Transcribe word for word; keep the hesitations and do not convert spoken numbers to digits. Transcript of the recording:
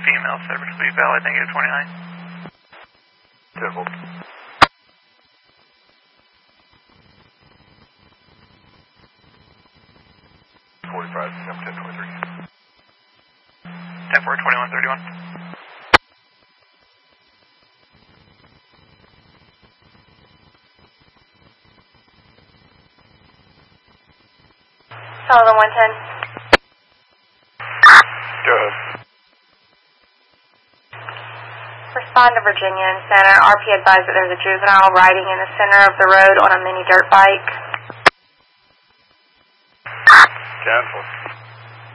female, Cyber Speed Valley, negative twenty-nine. ten four. forty-five, number ten twenty-three. ten four, twenty-one thirty-one. Sullivan one ten. Go ahead. Respond to Virginia and Center. R P advised that there's a juvenile riding in the center of the road on a mini dirt bike. Cancel.